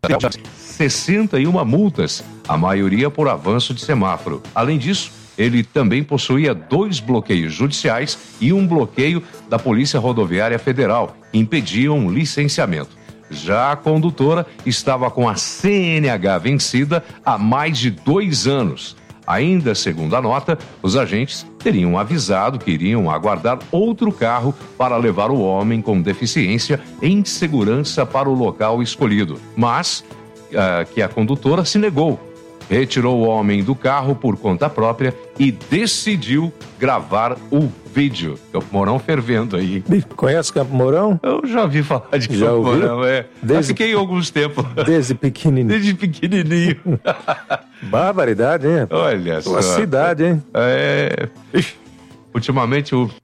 61 multas, a maioria por avanço de semáforo. Além disso, ele também possuía 2 bloqueios judiciais e um bloqueio da Polícia Rodoviária Federal, que impediam licenciamento. Já a condutora estava com a CNH vencida há mais de 2 anos. Ainda segundo a nota, os agentes teriam avisado que iriam aguardar outro carro para levar o homem com deficiência em segurança para o local escolhido, mas que a condutora se negou. Retirou o homem do carro por conta própria e decidiu gravar o vídeo. Campo Mourão fervendo aí. Conhece Campo Mourão? Eu já ouvi falar de Campo Mourão, Já fiquei alguns tempos. Desde pequenininho. Desde pequenininho. Barbaridade, hein? Olha só. Sua cidade, hein? Ultimamente